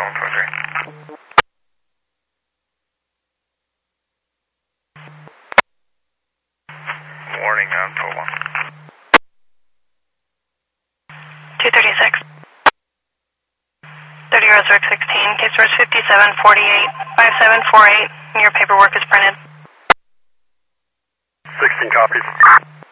723. Warning on Polo. 236. 30 Roseburg 16, case source 5748, 5748, and your paperwork is printed. 16 copies.